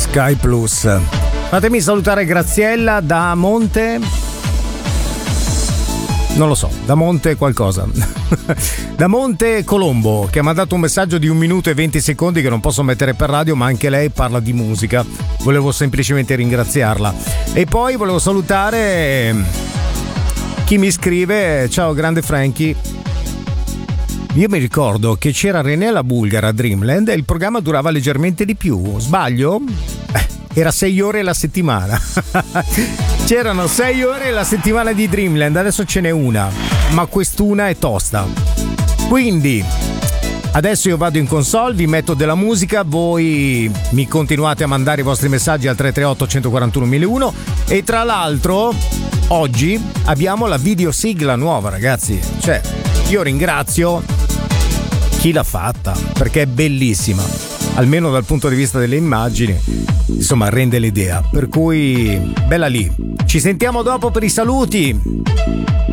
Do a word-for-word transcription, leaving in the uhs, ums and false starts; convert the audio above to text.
Sky Plus. Fatemi salutare Graziella da Monte. Non lo so, da Monte qualcosa. Da Monte Colombo, che mi ha dato un messaggio di un minuto e venti secondi che non posso mettere per radio, ma anche lei parla di musica. Volevo semplicemente ringraziarla. E poi volevo salutare chi mi scrive: ciao grande Frankie. Io mi ricordo che c'era René la Bulgara a Dreamland e il programma durava leggermente di più. Sbaglio? Eh, era sei ore la settimana. C'erano sei ore la settimana di Dreamland, adesso ce n'è una, ma quest'una è tosta. Quindi adesso io vado in console, vi metto della musica, voi mi continuate a mandare i vostri messaggi al tre tre otto uno quattro uno uno uno e tra l'altro oggi abbiamo la videosigla nuova, ragazzi. Cioè, io ringrazio chi l'ha fatta perché è bellissima, almeno dal punto di vista delle immagini, insomma rende l'idea, per cui bella lì. Ci sentiamo dopo per i saluti.